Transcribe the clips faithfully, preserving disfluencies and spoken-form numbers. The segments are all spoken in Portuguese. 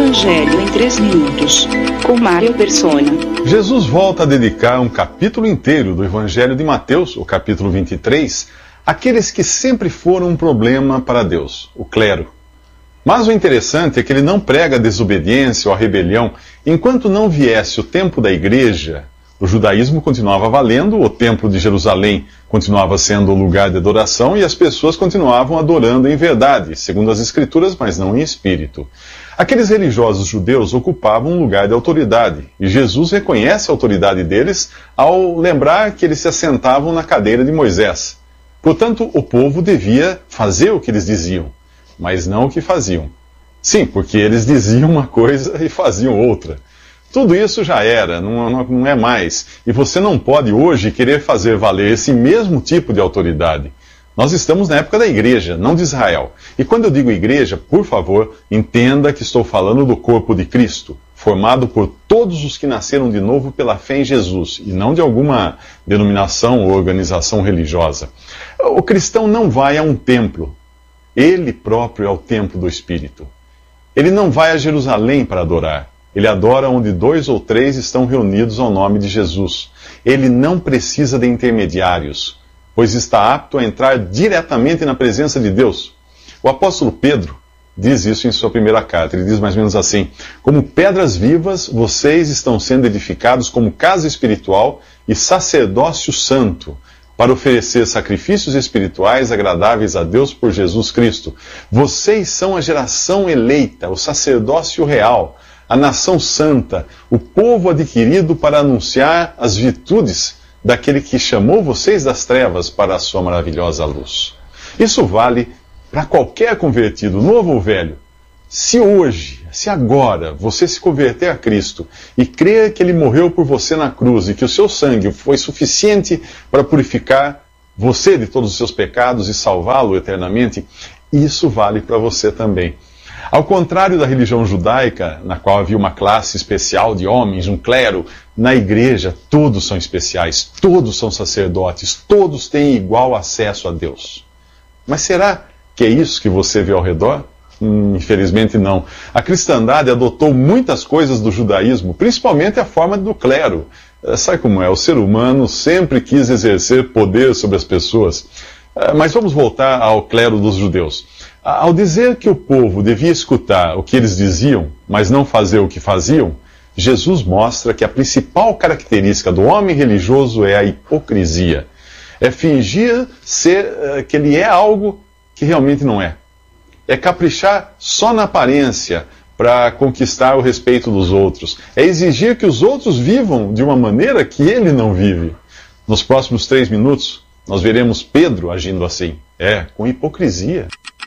Evangelho em três minutos, com Mário Persona. Jesus volta a dedicar um capítulo inteiro do Evangelho de Mateus, o capítulo vinte e três, àqueles que sempre foram um problema para Deus, o clero. Mas o interessante é que ele não prega a desobediência ou a rebelião enquanto não viesse o tempo da igreja. O judaísmo continuava valendo, o templo de Jerusalém continuava sendo o lugar de adoração e as pessoas continuavam adorando em verdade, segundo as Escrituras, mas não em espírito. Aqueles religiosos judeus ocupavam um lugar de autoridade, e Jesus reconhece a autoridade deles ao lembrar que eles se assentavam na cadeira de Moisés. Portanto, o povo devia fazer o que eles diziam, mas não o que faziam. Sim, porque eles diziam uma coisa e faziam outra. Tudo isso já era, não, não, não é mais. E você não pode hoje querer fazer valer esse mesmo tipo de autoridade. Nós estamos na época da igreja, não de Israel. E quando eu digo igreja, por favor, entenda que estou falando do corpo de Cristo, formado por todos os que nasceram de novo pela fé em Jesus, e não de alguma denominação ou organização religiosa. O cristão não vai a um templo. Ele próprio é o templo do Espírito. Ele não vai a Jerusalém para adorar. Ele adora onde dois ou três estão reunidos ao nome de Jesus. Ele não precisa de intermediários, pois está apto a entrar diretamente na presença de Deus. O apóstolo Pedro diz isso em sua primeira carta. Ele diz mais ou menos assim: como pedras vivas, vocês estão sendo edificados como casa espiritual e sacerdócio santo, para oferecer sacrifícios espirituais agradáveis a Deus por Jesus Cristo. Vocês são a geração eleita, o sacerdócio real, a nação santa, o povo adquirido para anunciar as virtudes daquele que chamou vocês das trevas para a sua maravilhosa luz. Isso vale para qualquer convertido, novo ou velho. Se hoje, se agora, você se converter a Cristo e crer que Ele morreu por você na cruz e que o seu sangue foi suficiente para purificar você de todos os seus pecados e salvá-lo eternamente, isso vale para você também. Ao contrário da religião judaica, na qual havia uma classe especial de homens, um clero, na igreja todos são especiais, todos são sacerdotes, todos têm igual acesso a Deus. Mas será que é isso que você vê ao redor? Hum, infelizmente não. A cristandade adotou muitas coisas do judaísmo, principalmente a forma do clero. Sabe como é? O ser humano sempre quis exercer poder sobre as pessoas. Mas vamos voltar ao clero dos judeus. Ao dizer que o povo devia escutar o que eles diziam, mas não fazer o que faziam, Jesus mostra que a principal característica do homem religioso é a hipocrisia. É fingir ser, que ele é algo que realmente não é. É caprichar só na aparência para conquistar o respeito dos outros. É exigir que os outros vivam de uma maneira que ele não vive. Nos próximos três minutos, nós veremos Pedro agindo assim. É, com hipocrisia.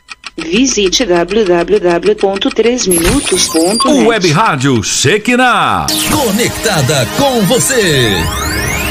Visite w w w ponto três minutos ponto net. Web Rádio Shekinah. Conectada com você.